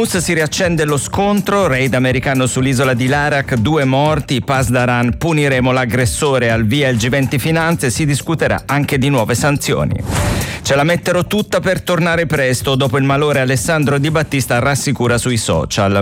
news si riaccende lo scontro, raid americano sull'isola di Larak, 2 morti, Pasdaran, puniremo l'aggressore, al via il G20 Finanze, si discuterà anche di nuove sanzioni. Ce la metterò tutta per tornare presto, dopo il malore Alessandro Di Battista rassicura sui social.